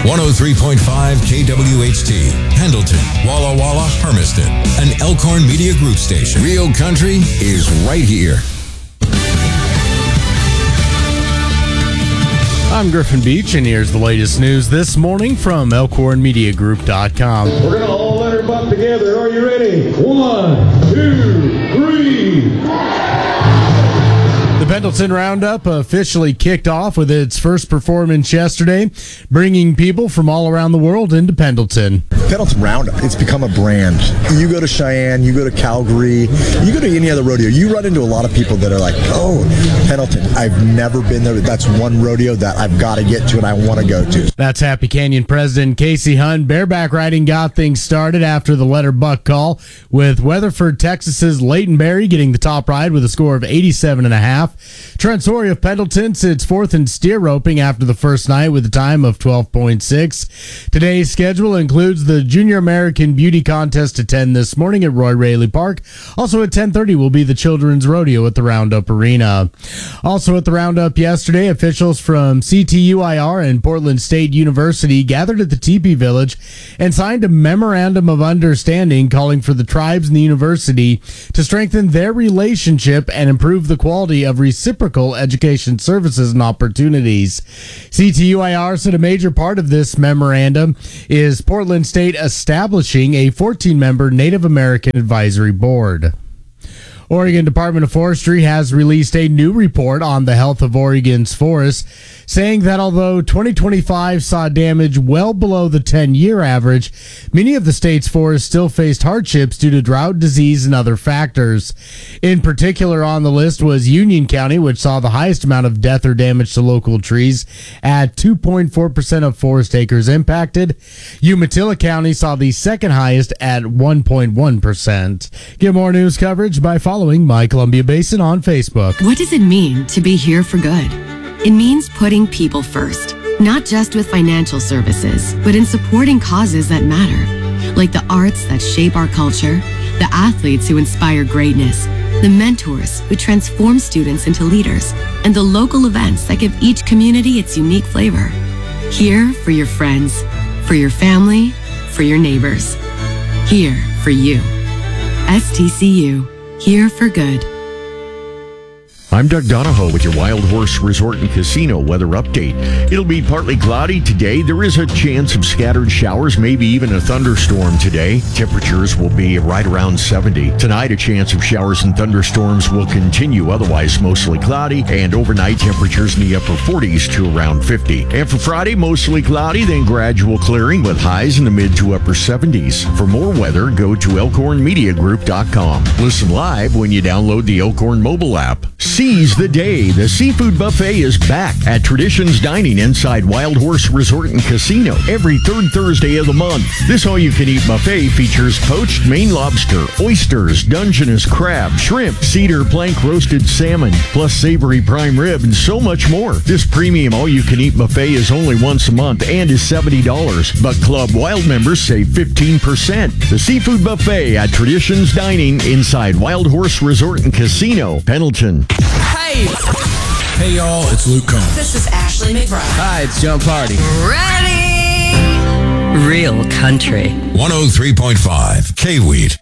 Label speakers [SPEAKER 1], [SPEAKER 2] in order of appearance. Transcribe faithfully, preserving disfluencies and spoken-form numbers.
[SPEAKER 1] one oh three point five K W H T, Pendleton, Walla Walla, Hermiston, an Elkhorn Media Group station. Real country is right here.
[SPEAKER 2] I'm Griffin Beach, and here's the latest news this morning from Elkhorn Media Group dot com.
[SPEAKER 3] We're going to all let her buck together. Are you ready? One, two, three.
[SPEAKER 2] The Pendleton Roundup officially kicked off with its first performance yesterday, bringing people from all around the world into Pendleton.
[SPEAKER 4] Pendleton Roundup, it's become a brand. You go to Cheyenne, you go to Calgary, you go to any other rodeo, you run into a lot of people that are like, oh, Pendleton, I've never been there. That's one rodeo that I've got to get to and I want to go to.
[SPEAKER 2] That's Happy Canyon President Casey Hunt. Bareback riding got things started after the letter buck call, with Weatherford, Texas's Leighton Berry getting the top ride with a score of eighty-seven and a half. Trent Story of Pendleton sits fourth in steer roping after the first night with a time of twelve point six. Today's schedule includes the Junior American Beauty Contest at ten this morning at Roy Raley Park. Also at ten thirty will be the Children's Rodeo at the Roundup Arena. Also at the Roundup yesterday, officials from C T U I R and Portland State University gathered at the Teepee Village and signed a memorandum of understanding calling for the tribes and the university to strengthen their relationship and improve the quality of reciprocal education services and opportunities. C T U I R said a major part of this memorandum is Portland State establishing a fourteen-member Native American advisory board. Oregon Department of Forestry has released a new report on the health of Oregon's forests, saying that although twenty twenty-five saw damage well below the ten-year average, many of the state's forests still faced hardships due to drought, disease, and other factors. In particular on the list was Union County, which saw the highest amount of death or damage to local trees at two point four percent of forest acres impacted. Umatilla County saw the second highest at one point one percent. Get more news coverage by following My Columbia Basin on Facebook.
[SPEAKER 5] What does it mean to be here for good? It means putting people first, not just with financial services, but in supporting causes that matter, like the arts that shape our culture, the athletes who inspire greatness, the mentors who transform students into leaders, and the local events that give each community its unique flavor. Here for your friends, for your family, for your neighbors. Here for you. S T C U. Here for good.
[SPEAKER 6] I'm Doug Donahoe with your Wild Horse Resort and Casino weather update. It'll be partly cloudy today. There is a chance of scattered showers, maybe even a thunderstorm today. Temperatures will be right around seventy. Tonight, a chance of showers and thunderstorms will continue, otherwise mostly cloudy, and overnight temperatures in the upper forties to around fifty. And for Friday, mostly cloudy, then gradual clearing with highs in the mid to upper seventies. For more weather, go to Elkhorn Media Group dot com. Listen live when you download the Elkhorn mobile app. Seize the day. The seafood buffet is back at Traditions Dining inside Wild Horse Resort and Casino every third Thursday of the month. This all-you-can-eat buffet features poached Maine lobster, oysters, Dungeness crab, shrimp, cedar plank roasted salmon, plus savory prime rib, and so much more. This premium all-you-can-eat buffet is only once a month and is seventy dollars, but Club Wild members save fifteen percent. The seafood buffet at Traditions Dining inside Wild Horse Resort and Casino, Pendleton.
[SPEAKER 7] Hey!
[SPEAKER 1] Hey, y'all, it's Luke Combs.
[SPEAKER 7] This is Ashley McBride.
[SPEAKER 8] Hi, it's John Party.
[SPEAKER 7] Ready?
[SPEAKER 9] Real country.
[SPEAKER 1] one oh three point five K-Weed.